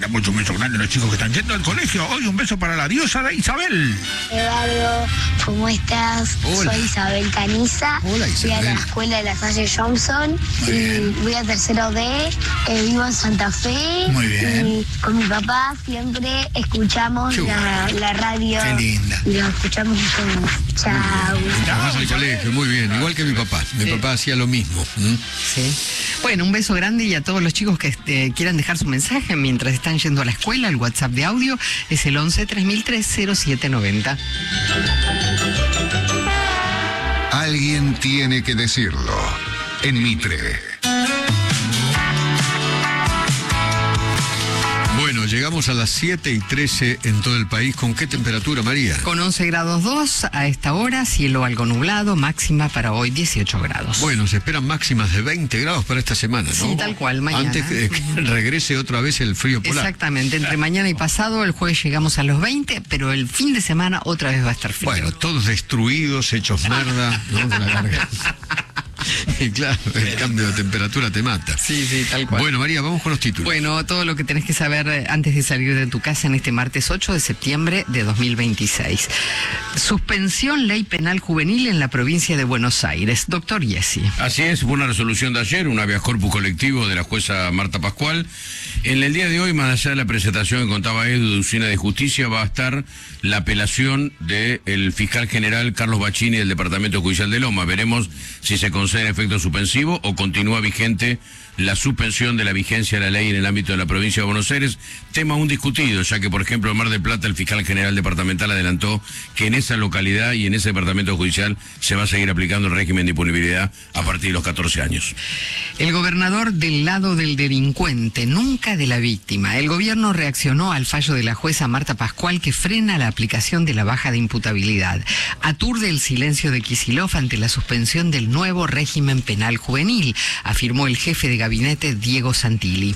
mandamos un beso grande a los chicos que están yendo al colegio. Hoy un beso para la diosa de Isabel. Eduardo, ¿cómo estás? Hola. Soy Isabel Caniza. Hola, Fui a la Isabel. escuela de la Salle Johnson Muy y bien. voy a tercero D. Vivo en Santa Fe. Muy bien. Y con mi papá siempre escuchamos Qué la radio. Qué linda. Y lo escuchamos con chau. Vas al colegio, muy bien, igual que mi papá. Mi papá hacía lo mismo. Sí. Bueno, un beso grande y a todos los chicos que quieran dejar su mensaje mientras están yendo a la escuela. El WhatsApp de audio es el 11-3003-0790. Alguien tiene que decirlo. En Mitre. Bueno, llegamos a las 7:13 en todo el país. ¿Con qué temperatura, María? Con 11 grados 2 a esta hora, cielo algo nublado, máxima para hoy 18 grados. Bueno, se esperan máximas de 20 grados para esta semana, ¿no? Sí, tal cual, mañana. Antes de que regrese otra vez el frío polar. Exactamente, entre mañana y pasado, el jueves llegamos a los 20, pero el fin de semana otra vez va a estar frío. Bueno, todos destruidos, hechos merda, ¿no? De la garganta. Y claro, el cambio de temperatura te mata. Sí, tal cual. Bueno, María, vamos con los títulos. Bueno, todo lo que tenés que saber antes de salir de tu casa en este martes 8 de septiembre de 2026. Suspensión ley penal juvenil en la provincia de Buenos Aires. Doctor Yesi. Así es, fue una resolución de ayer, un habeas corpus colectivo de la jueza Marta Pascual. En el día de hoy, más allá de la presentación que contaba Edu de Usina de Justicia, va a estar la apelación del fiscal general Carlos Bachini del Departamento Judicial de Loma. Veremos si se concede efecto suspensivo o continúa vigente la suspensión de la vigencia de la ley en el ámbito de la provincia de Buenos Aires, tema aún discutido, ya que, por ejemplo, en Mar del Plata el fiscal general departamental adelantó que en esa localidad y en ese departamento judicial se va a seguir aplicando el régimen de impunibilidad a partir de los 14 años. El gobernador del lado del delincuente, nunca de la víctima. El gobierno reaccionó al fallo de la jueza Marta Pascual que frena la aplicación de la baja de imputabilidad. Aturde el silencio de Kicillof ante la suspensión del nuevo régimen penal juvenil, afirmó el jefe de gabinete Diego Santilli.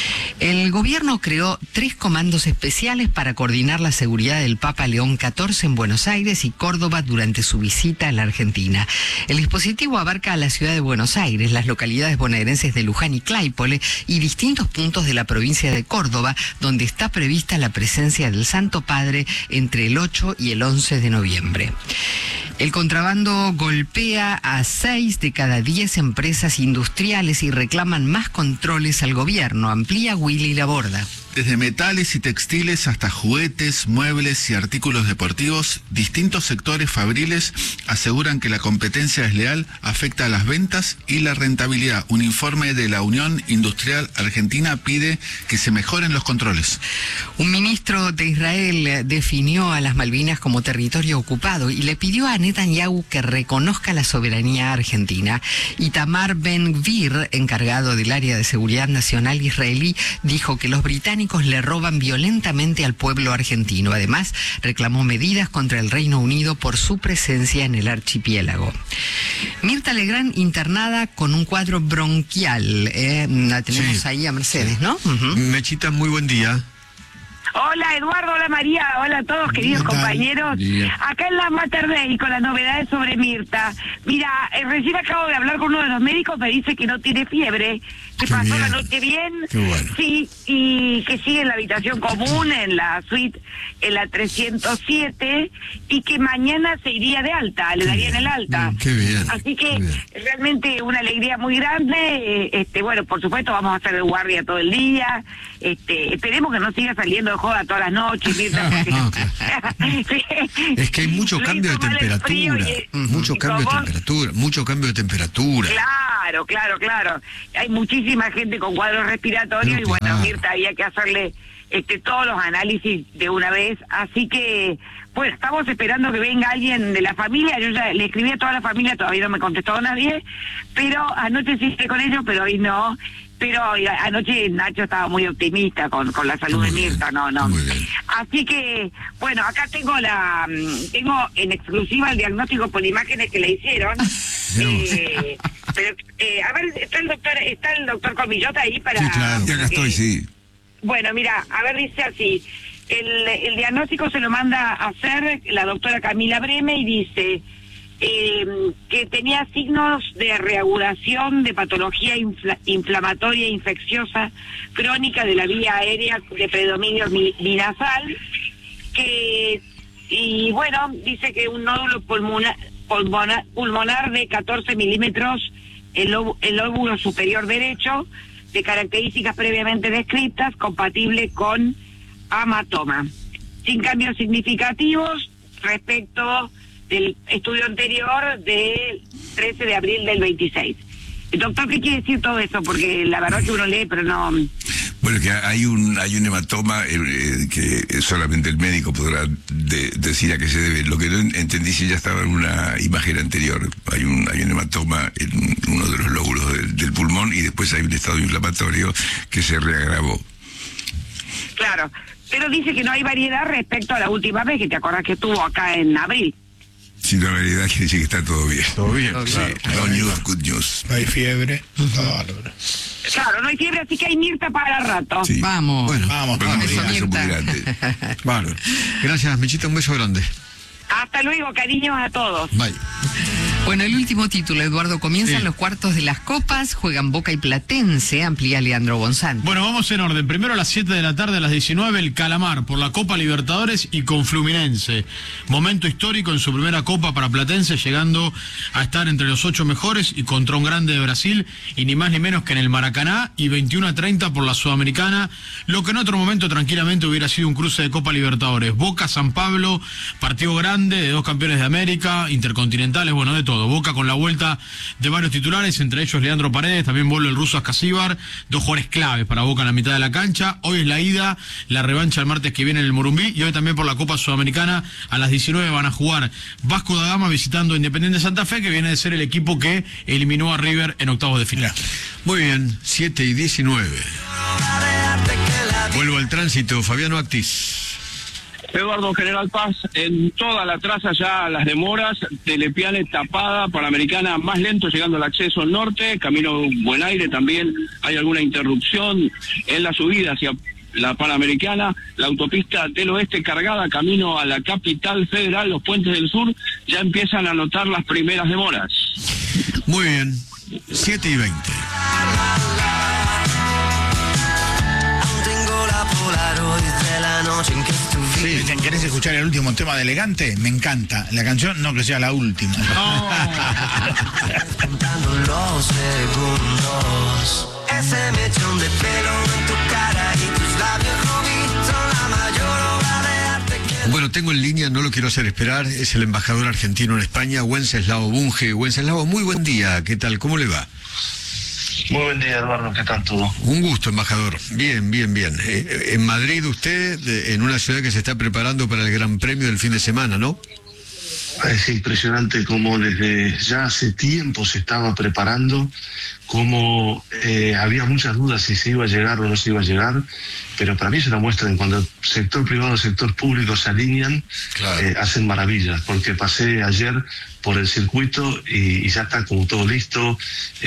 El gobierno creó 3 comandos especiales para coordinar la seguridad del Papa León XIV en Buenos Aires y Córdoba durante su visita a la Argentina. El dispositivo abarca a la ciudad de Buenos Aires, las localidades bonaerenses de Luján y Claypole y distintos puntos de la provincia de Córdoba, donde está prevista la presencia del Santo Padre entre el 8 y el 11 de noviembre. El contrabando golpea a 6 de cada 10 empresas industriales y reclaman más controles al gobierno. Amplía Willy Laborda. Desde metales y textiles hasta juguetes, muebles y artículos deportivos, distintos sectores fabriles aseguran que la competencia desleal afecta a las ventas y la rentabilidad. Un informe de la Unión Industrial Argentina pide que se mejoren los controles. Un ministro de Israel definió a las Malvinas como territorio ocupado y le pidió a Netanyahu que reconozca la soberanía argentina. Itamar Ben-Gvir, encargado del área de seguridad nacional israelí, dijo que los británicos le roban violentamente al pueblo argentino. Además, reclamó medidas contra el Reino Unido por su presencia en el archipiélago. Mirta Legrand internada con un cuadro bronquial. La tenemos Sí. ahí a Mercedes, ¿no? Uh-huh. Mechita, muy buen día. Hola Eduardo, hola María, hola a todos queridos compañeros. Acá en la Mater Dei con las novedades sobre Mirta. Mira, recién acabo de hablar con uno de los médicos, me dice que no tiene fiebre, que pasó bien. la noche bien, Qué bueno. sí, y que sigue en la habitación común, en la suite, en la 307, y que mañana se iría de alta, le darían el alta. Qué bien. Así que qué bien. realmente una alegría muy grande. Bueno, por supuesto vamos a hacer de guardia todo el día. Esperemos que no siga saliendo de joda todas las noches, Mirta, porque- No, Sí. Es que hay mucho Le cambio de hizo mal el frío temperatura. y- Mucho cambio de ¿Cómo? temperatura. Mucho cambio de temperatura. Claro. Hay muchísima gente con cuadros respiratorios No, y bueno, claro. Mirta, había que hacerle todos los análisis de una vez. Así que, bueno, estamos esperando que venga alguien de la familia. Yo ya le escribí a toda la familia, todavía no me contestó nadie, pero anoche sí estoy con ellos, pero hoy no. Pero anoche Nacho estaba muy optimista con la salud Muy de bien, Mirta, no. muy bien. Así que, bueno, acá tengo en exclusiva el diagnóstico por imágenes que le hicieron. Pero, a ver, ¿está el doctor Comillota ahí para...? Sí, claro. Ya acá estoy, sí. Bueno, mira, a ver, dice así, el diagnóstico se lo manda a hacer la doctora Camila Breme y dice, que tenía signos de reagudación de patología inflamatoria e infecciosa crónica de la vía aérea de predominio binasal, y bueno, dice que un nódulo pulmonar de 14 milímetros, el lóbulo superior derecho, de características previamente descritas, compatible con hematoma, sin cambios significativos respecto del estudio anterior del 13 de abril del 26. Doctor, ¿qué quiere decir todo eso? Porque la verdad que uno lee, pero no... Bueno, que hay un hematoma que solamente el médico podrá decir a qué se debe. Lo que no entendí si ya estaba en una imagen anterior. Hay un hematoma en uno de los lóbulos del pulmón y después hay un estado inflamatorio que se reagravó. Claro, pero dice que no hay variedad respecto a la última vez, que te acordás que estuvo acá en abril. Sí, la realidad quiere decir que está todo bien. Todo bien, Sí, claro. no news, good news. No hay fiebre. Claro, no hay fiebre, así que hay Mirta para el rato. Sí. Vamos. Bueno, Vamos, Pero no me Eso, digas eso muy Mirta. grande. bárbaro. Gracias, Mechita, un beso grande. Hasta luego, cariños a todos. Bye. Bueno, el último título, Eduardo, comienzan Sí. los cuartos de las copas, juegan Boca y Platense, amplía Leandro Bonsanti. Bueno, vamos en orden. Primero a las 7 de la tarde, a las 19, el Calamar por la Copa Libertadores y con Fluminense. Momento histórico en su primera Copa para Platense, llegando a estar entre los 8 mejores y contra un grande de Brasil, y ni más ni menos que en el Maracaná, y 21-30 por la Sudamericana, lo que en otro momento tranquilamente hubiera sido un cruce de Copa Libertadores. Boca, San Pablo, partido grande de 2 campeones de América, intercontinentales, bueno, de todo. Boca con la vuelta de varios titulares, entre ellos Leandro Paredes, también vuelve el ruso Ascasíbar, 2 jugadores claves para Boca en la mitad de la cancha. Hoy es la ida, la revancha el martes que viene en el Morumbí, y hoy también por la Copa Sudamericana a las 19 van a jugar Vasco da Gama visitando Independiente Santa Fe, que viene de ser el equipo que eliminó a River en octavos de final. Muy bien, 7:19. Vuelvo al tránsito, Fabiano Actis. Eduardo, General Paz, en toda la traza ya las demoras, Telepiane tapada, Panamericana más lento llegando al acceso al norte, camino Buen Aire también hay alguna interrupción en la subida hacia la Panamericana, la autopista del oeste cargada, camino a la capital federal, los puentes del sur ya empiezan a notar las primeras demoras. Muy bien, 7:20. Sí. ¿Querés escuchar el último tema de Elegante? Me encanta. La canción, no que sea la última. Contando los segundos, ese mechón de pelo en tu cara y tus labios rubí son la mayor obra de arte que... Bueno, tengo en línea, no lo quiero hacer esperar, es el embajador argentino en España, Wenceslao Bunge. Wenceslao, muy buen día, ¿qué tal? ¿Cómo le va? Muy buen día, Eduardo, ¿qué tal todo? Un gusto, embajador. Bien, bien, bien. En Madrid usted, en una ciudad que se está preparando para el Gran Premio del fin de semana, ¿no? Es impresionante cómo desde ya hace tiempo se estaba preparando, cómo había muchas dudas si se iba a llegar o no se iba a llegar, pero para mí es una muestra de cuando el sector privado y el sector público se alinean, claro. Hacen maravillas, porque pasé ayer por el circuito y ya está como todo listo,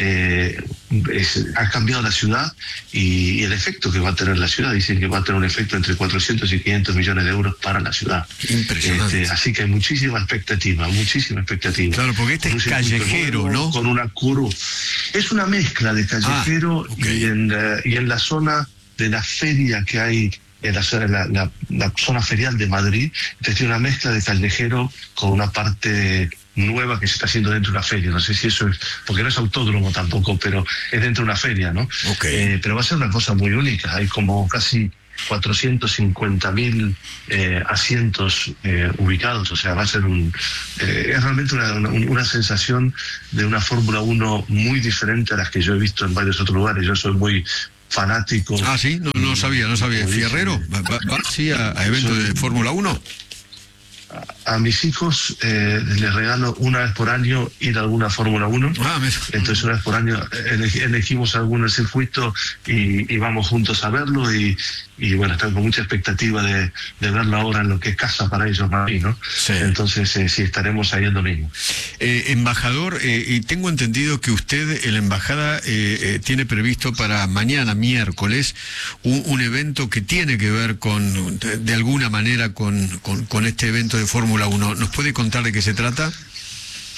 ha cambiado la ciudad y el efecto que va a tener la ciudad, dicen que va a tener un efecto entre 400 y 500 millones de euros para la ciudad. Impresionante. Así que hay muchísima expectativa, muchísima expectativa. Claro, porque este es callejero, ¿no? Con una curva. Es una mezcla de callejero okay. y en la zona de la feria que hay, en la zona ferial de Madrid, entonces tiene una mezcla de callejero con una parte nueva que se está haciendo dentro de una feria. No sé si eso es, porque no es autódromo tampoco, pero es dentro de una feria, ¿no? Okay. Pero va a ser una cosa muy única. Hay como casi 450.000 asientos ubicados, o sea, va a ser es realmente una sensación de una Fórmula 1 muy diferente a las que yo he visto en varios otros lugares. Yo soy muy fanático. Ah, sí, no sabía. ¿Fierrero? ¿Va sí a eventos de Fórmula 1? A mis hijos les regalo una vez por año ir a alguna Fórmula 1. Entonces una vez por año elegimos algún circuito y vamos juntos a verlo y bueno, están con mucha expectativa de verlo ahora en lo que es casa para ellos, ¿no? Sí. Entonces sí, estaremos ahí el domingo. Embajador, y tengo entendido que usted en la embajada tiene previsto para mañana, miércoles, un evento que tiene que ver de alguna manera con este evento de Fórmula 1. ¿Nos puede contar de qué se trata?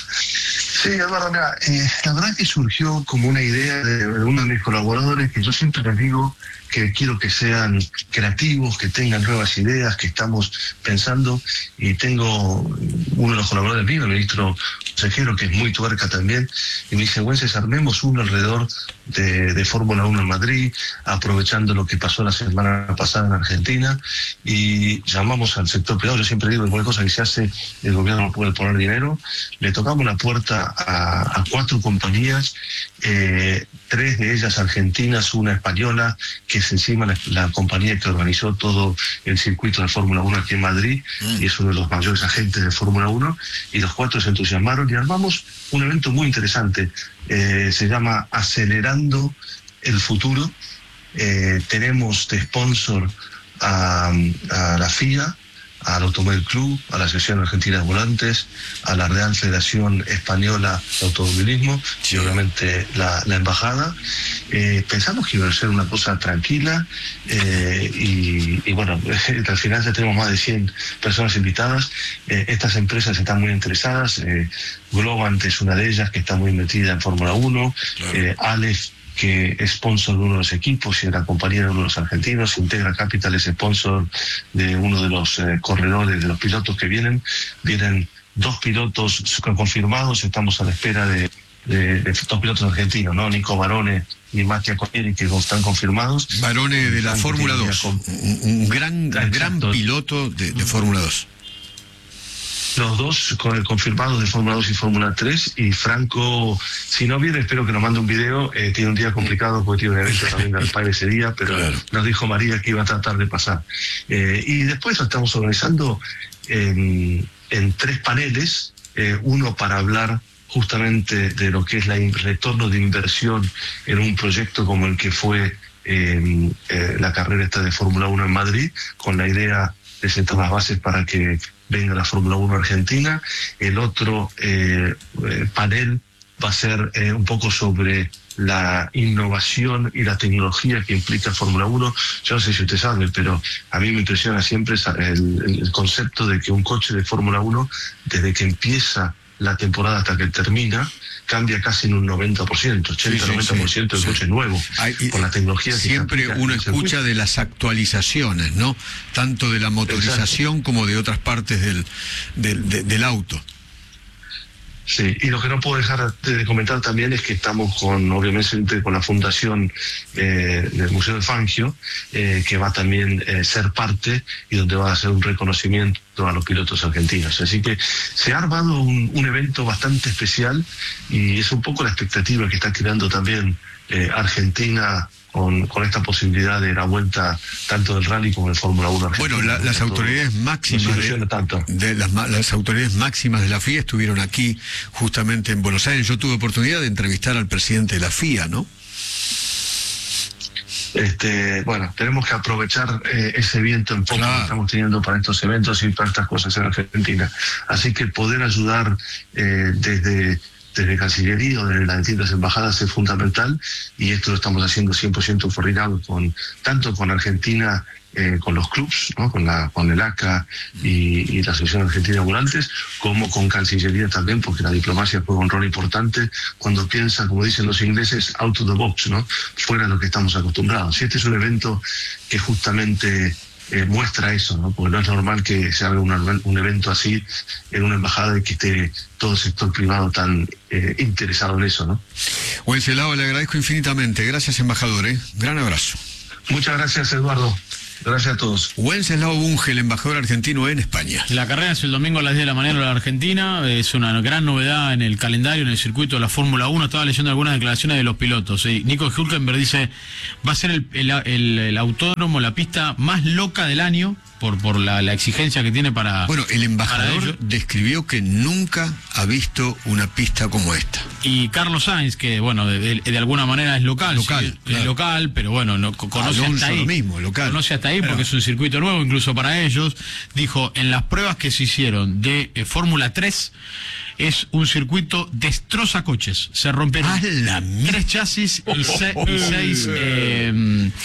Sí, Eduardo, mira, la verdad es que surgió como una idea de uno de mis colaboradores, que yo siempre les digo que quiero que sean creativos, que tengan nuevas ideas, que estamos pensando, y tengo uno de los colaboradores míos, el ministro consejero, que es muy tuerca también, y me dice, Wences, armemos uno alrededor de Fórmula 1 en Madrid, aprovechando lo que pasó la semana pasada en Argentina, y llamamos al sector privado. Yo siempre digo que cualquier cosa que se hace, el gobierno no puede poner dinero. Le tocamos la puerta a 4 compañías, 3 de ellas argentinas, una española, que es encima la compañía que organizó todo el circuito de Fórmula 1 aquí en Madrid, y es uno de los mayores agentes de Fórmula 1, y los 4 se entusiasmaron y armamos un evento muy interesante. Se llama Acelerando el Futuro. Tenemos de sponsor a la FIA, al Automóvil Club, a la Asociación Argentina de Volantes, a la Real Federación Española de Automovilismo, y obviamente la Embajada. Pensamos que iba a ser una cosa tranquila, y bueno, al final ya tenemos más de 100 personas invitadas. Estas empresas están muy interesadas. Globant es una de ellas, que está muy metida en Fórmula 1. Claro. Aleph, que es sponsor de uno de los equipos y de la compañía de uno de los argentinos. Integra Capital es sponsor de uno de los corredores, de los pilotos que vienen. Vienen 2 pilotos confirmados, estamos a la espera de 2 pilotos argentinos, ¿no? Nico Barone y Mattia Corrieri, que están confirmados. Barone de la Fórmula 2, un gran piloto de Fórmula 2. Los 2 confirmados de Fórmula 2 y Fórmula 3, y Franco, si no viene, espero que nos mande un video. Tiene un día complicado porque tiene un evento también de Alpine ese día, pero claro, nos dijo María que iba a tratar de pasar. Y después lo estamos organizando en 3 paneles, uno para hablar justamente de lo que es el retorno de inversión en un proyecto como el que fue la carrera esta de Fórmula 1 en Madrid, con la idea de sentar las bases para que venga la Fórmula 1 Argentina. El otro panel va a ser un poco sobre la innovación y la tecnología que implica Fórmula 1. Yo no sé si usted sabe, pero a mí me impresiona siempre el concepto de que un coche de Fórmula 1, desde que empieza la temporada hasta que termina, cambia casi en un 90%, 80-90% del coche nuevo, por la tecnología que siempre uno escucha de las actualizaciones, ¿no? Tanto de la motorización, exacto, como de otras partes del auto. Sí, y lo que no puedo dejar de comentar también es que estamos obviamente con la fundación del Museo de Fangio, que va también a ser parte, y donde va a hacer un reconocimiento a los pilotos argentinos. Así que se ha armado un evento bastante especial, y es un poco la expectativa que está creando también Argentina con esta posibilidad de la vuelta tanto del rally como del Fórmula 1 Argentina. Bueno, las autoridades máximas las autoridades máximas de la FIA estuvieron aquí justamente en Buenos Aires. Yo tuve oportunidad de entrevistar al presidente de la FIA, ¿no? Bueno, tenemos que aprovechar ese viento en popa que estamos teniendo para estos eventos y para estas cosas en Argentina. Así que poder ayudar desde Cancillería o de las distintas embajadas es fundamental, y esto lo estamos haciendo 100% coordinado tanto con Argentina, con los clubs, ¿no? con el ACA y la Asociación Argentina de Volantes, como con Cancillería también, porque la diplomacia juega un rol importante cuando piensa, como dicen los ingleses, out of the box, ¿no? Fuera de lo que estamos acostumbrados. Y este es un evento que justamente muestra eso, ¿no? Porque no es normal que se haga un evento así en una embajada y que esté todo el sector privado tan interesado en eso, ¿no? Wenceslao, le agradezco infinitamente. Gracias, embajador. Gran abrazo. Muchas gracias, Eduardo. Gracias a todos. Wenceslao Bunge, el embajador argentino en España. La carrera es el domingo a las 10 de la mañana en la Argentina. Es una gran novedad en el calendario, en el circuito de la Fórmula 1. Estaba leyendo algunas declaraciones de los pilotos. Nico Hülkenberg dice, va a ser el autódromo, la pista más loca del año, por la exigencia que tiene para... Bueno, el embajador describió que nunca ha visto una pista como esta. Y Carlos Sainz, que bueno, de alguna manera es local, claro. Es local, pero bueno, no conoce Alonso hasta ahí. Lo mismo, local. Conoce hasta ahí, porque es un circuito nuevo, incluso para ellos. Dijo, en las pruebas que se hicieron de Fórmula 3, es un circuito destroza coches. Se rompen 3 chasis y 6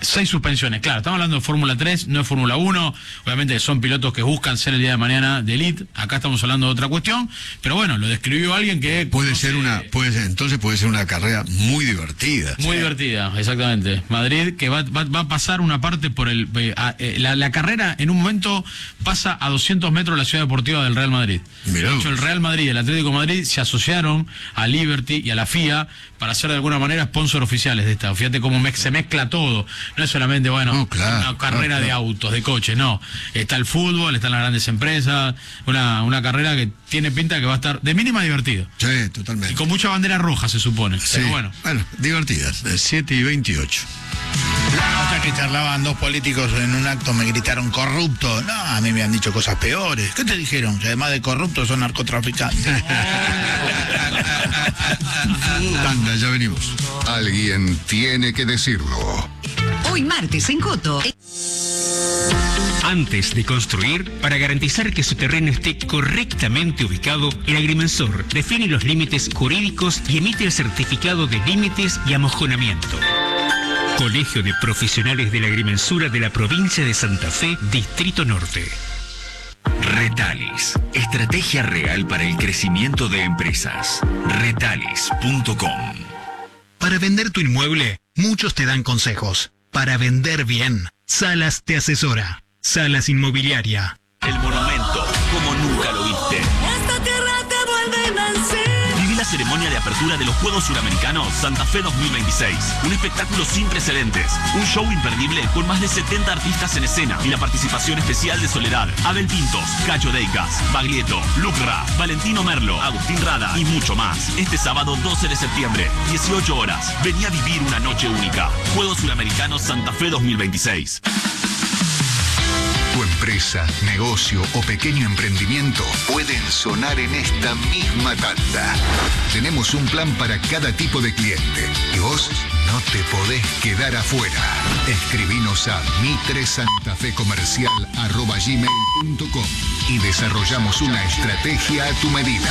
6 suspensiones. Claro, estamos hablando de Fórmula 3, no es Fórmula 1. Obviamente son pilotos que buscan ser el día de mañana de elite. Acá estamos hablando de otra cuestión. Pero bueno, lo describió alguien que... Entonces puede ser una carrera muy divertida. Muy divertida, exactamente. Madrid, que va a pasar una parte por la carrera en un momento pasa a 200 metros de la ciudad deportiva del Real Madrid. Mirá. De hecho, el Real Madrid y el Atlético de Madrid se asociaron a Liberty y a la FIA para ser de alguna manera sponsor oficiales de esta. Fíjate cómo se mezcla todo. No es solamente, una carrera de autos, de coches, no. Está el fútbol, están las grandes empresas, una carrera que tiene pinta que va a estar de mínima divertido. Sí, totalmente. Y con mucha bandera roja, se supone. Sí. Pero bueno, divertidas. 7:28. Hasta que charlaban 2 políticos en un acto, me gritaron corrupto. No, a mí me han dicho cosas peores. ¿Qué te dijeron? Que además de corruptos son narcotraficantes. Tanda, ya venimos. Alguien tiene que decirlo. Hoy martes en Coto. Antes de construir, para garantizar que su terreno esté correctamente ubicado, el agrimensor define los límites jurídicos y emite el certificado de límites y amojonamiento. Colegio de Profesionales de la Agrimensura de la Provincia de Santa Fe, Distrito Norte. Retalis, estrategia real para el crecimiento de empresas. Retalis.com. Para vender tu inmueble, muchos te dan consejos. Para vender bien, Salas te asesora. Salas Inmobiliaria. El monumento, como nunca lo viste. Esta tierra te vuelve a nacer. Viví la ceremonia de apertura de los Juegos Suramericanos Santa Fe 2026. Un espectáculo sin precedentes. Un show imperdible con más de 70 artistas en escena y la participación especial de Soledad, Abel Pintos, Cacho Deicas, Baglietto, Lucra, Valentino Merlo, Agustín Rada y mucho más. Este sábado 12 de septiembre, 18 horas. Vení a vivir una noche única. Juegos Suramericanos Santa Fe 2026. Tu empresa, negocio o pequeño emprendimiento pueden sonar en esta misma tanda. Tenemos un plan para cada tipo de cliente y vos no te podés quedar afuera. Escribinos a mitresantafecomercial@gmail.com y desarrollamos una estrategia a tu medida.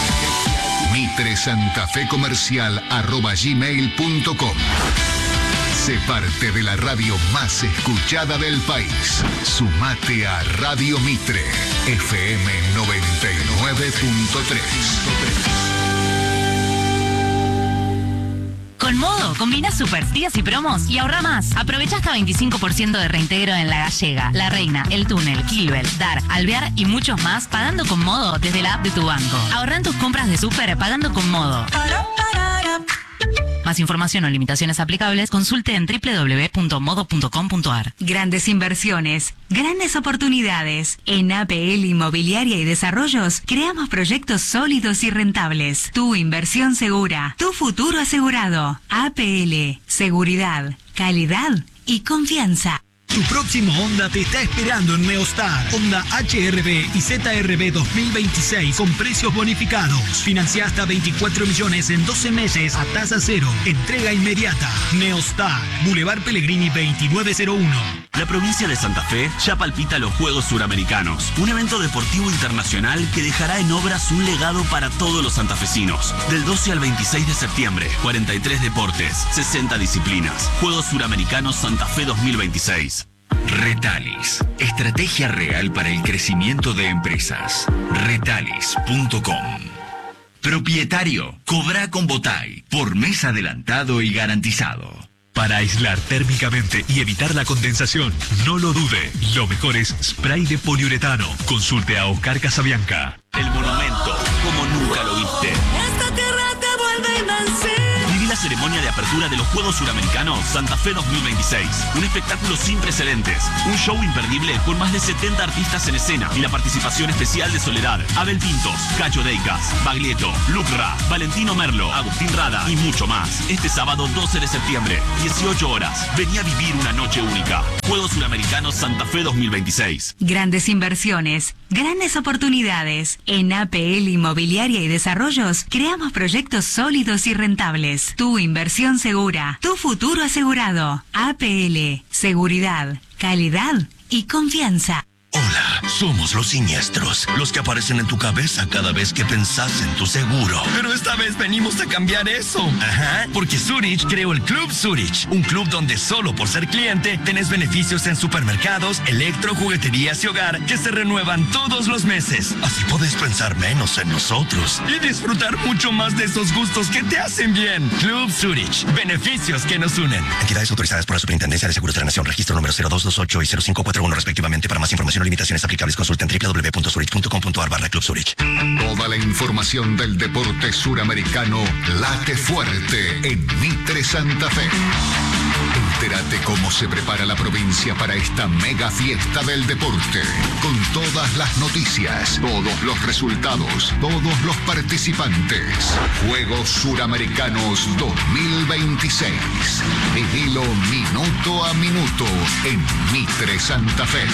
mitresantafecomercial@gmail.com. Sé parte de la radio más escuchada del país. Sumate a Radio Mitre, FM 99.3. Con Modo, combina super días y promos y ahorra más. Aprovecha hasta 25% de reintegro en La Gallega, La Reina, El Túnel, Kilbel, Dar, Alvear y muchos más pagando con Modo desde la app de tu banco. Ahorra en tus compras de súper pagando con Modo. Más información o limitaciones aplicables, consulte en www.modo.com.ar. Grandes inversiones, grandes oportunidades. En APL Inmobiliaria y Desarrollos creamos proyectos sólidos y rentables. Tu inversión segura, tu futuro asegurado. APL, seguridad, calidad y confianza. Tu próximo Honda te está esperando en Neostar. Honda HR-V y ZR-V 2026 con precios bonificados. Financia hasta 24 millones en 12 meses a tasa cero. Entrega inmediata. Neostar, Boulevard Pellegrini 2901. La provincia de Santa Fe ya palpita los Juegos Suramericanos, un evento deportivo internacional que dejará en obras un legado para todos los santafesinos. Del 12 al 26 de septiembre, 43 deportes, 60 disciplinas. Juegos Suramericanos Santa Fe 2026. Retalis, estrategia real para el crecimiento de empresas. Retalis.com. Propietario, cobra con Botay, por mes adelantado y garantizado. Para aislar térmicamente y evitar la condensación, no lo dude. Lo mejor es spray de poliuretano. Consulte a Oscar Casabianca. El monumento, como nunca lo viste. Esta tierra te vuelve a nacer. Viví la ceremonia de apertura de los Juegos Suramericanos Santa Fe 2026. Un espectáculo sin precedentes. Un show imperdible con más de 70 artistas en escena y la participación especial de Soledad, Abel Pintos, Cacho Deicas, Baglietto, Lucra, Valentino Merlo, Agustín Rada y mucho más. Este sábado 12 de septiembre, 18 horas. Vení a vivir una noche única. Juegos Suramericanos Santa Fe 2026. Grandes inversiones, grandes oportunidades. En APL Inmobiliaria y Desarrollos creamos proyectos sólidos y rentables. Tu inversión segura, tu futuro asegurado. APL, seguridad, calidad y confianza. Hola, Somos los siniestros, los que aparecen en tu cabeza cada vez que pensás en tu seguro. Pero esta vez venimos a cambiar eso. Ajá, porque Zurich creó el Club Zurich, un club donde solo por ser cliente tenés beneficios en supermercados, electro, jugueterías y hogar que se renuevan todos los meses. Así podés pensar menos en nosotros y disfrutar mucho más de esos gustos que te hacen bien. Club Zurich, beneficios que nos unen. Entidades autorizadas por la Superintendencia de Seguros de la Nación, registro número 0228 y 0541 respectivamente. Para más información o limitaciones aplicables, consulten www.zurich.com.ar/Club Zurich. Toda la información del deporte suramericano late fuerte en Mitre Santa Fe. Entérate cómo se prepara la provincia para esta mega fiesta del deporte. Con todas las noticias, todos los resultados, todos los participantes. Juegos Suramericanos 2026. Vivilo minuto a minuto en Mitre Santa Fe.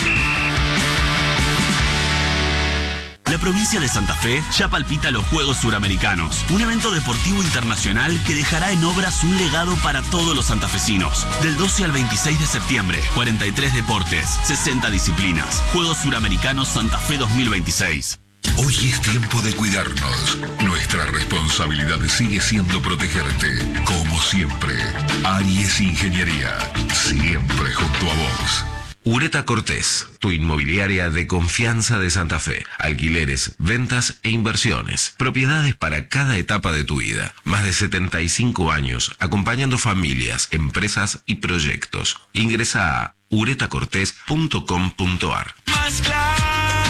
La provincia de Santa Fe ya palpita los Juegos Suramericanos, un evento deportivo internacional que dejará en obras un legado para todos los santafesinos. Del 12 al 26 de septiembre, 43 deportes, 60 disciplinas. Juegos Suramericanos Santa Fe 2026. Hoy es tiempo de cuidarnos. Nuestra responsabilidad sigue siendo protegerte. Como siempre, Aries Ingeniería, siempre junto a vos. Ureta Cortés, tu inmobiliaria de confianza de Santa Fe. Alquileres, ventas e inversiones. Propiedades para cada etapa de tu vida. Más de 75 años acompañando familias, empresas y proyectos. Ingresa a uretacortés.com.ar. Más claro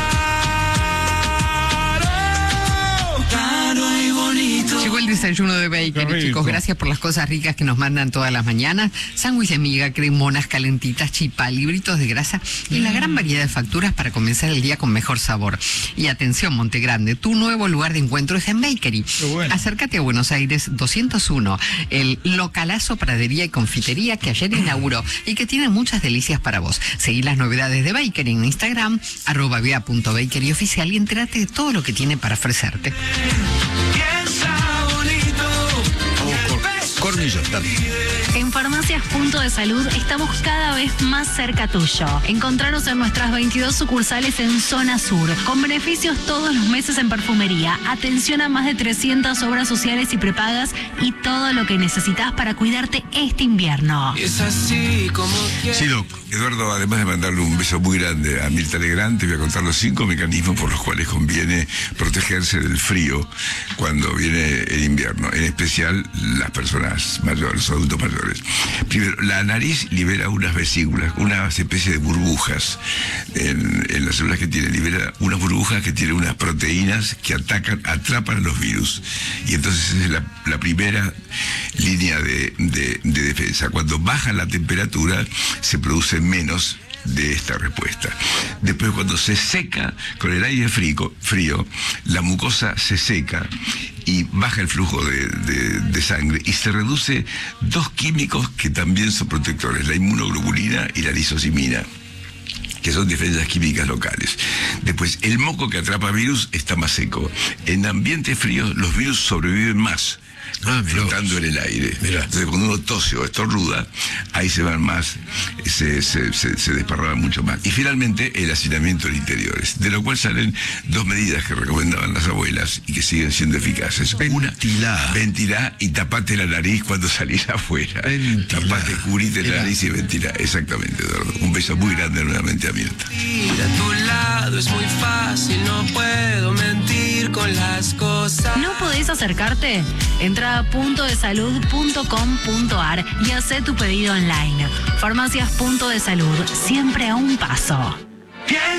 y bonito. Llegó el desayuno de Bakery, chicos. Gracias por las cosas ricas que nos mandan todas las mañanas. Sándwich de miga, cremonas, calentitas, chipá, libritos de grasa y la gran variedad de facturas para comenzar el día con mejor sabor. Y atención, Monte Grande, tu nuevo lugar de encuentro es en Bakery. Bueno. Acércate a Buenos Aires 201, el localazo Pradería y Confitería que ayer inauguró y que tiene muchas delicias para vos. Seguí las novedades de Bakery en Instagram, @bea.bakeryoficial y entérate de todo lo que tiene para ofrecerte. Cornillo, En Farmacias Punto de Salud estamos cada vez más cerca tuyo. Encontranos en nuestras 22 sucursales en Zona Sur, con beneficios todos los meses en perfumería, atención a más de 300 obras sociales y prepagas y todo lo que necesitas para cuidarte este invierno. Es así como que... Sí, Doc. Eduardo, además de mandarle un beso muy grande a Mirta Legrand, te voy a contar los 5 mecanismos por los cuales conviene protegerse del frío cuando viene el invierno, en especial las personas mayores, adultos mayores. Primero, la nariz libera unas vesículas, una especie de burbujas en las células que tiene, libera unas burbujas que tienen unas proteínas que atrapan a los virus. Y entonces es la primera línea de defensa. Cuando baja la temperatura, se produce menos de esta respuesta. Después, cuando se seca con el aire frío, la mucosa se seca y baja el flujo de sangre y se reduce 2 químicos que también son protectores, la inmunoglobulina y la lisozimina, que son defensas químicas locales. Después, el moco que atrapa virus está más seco. En ambientes fríos, los virus sobreviven más, flotando en el aire. Entonces, cuando uno tose o estornuda, ahí se van más, se desparraman mucho más. Y finalmente, el hacinamiento en interiores, de lo cual salen 2 medidas que recomendaban las abuelas y que siguen siendo eficaces. Ventilá y tapate la nariz cuando salís afuera. Tapate, cubrite la nariz y ventilá. Exactamente, Eduardo. Un beso muy grande nuevamente a Mirta. Ir a tu lado es muy fácil, no puedo mentir con las cosas. ¿No podés acercarte? Entra a puntodesalud.com.ar y haz tu pedido online. Farmacias Punto de Salud, siempre a un paso.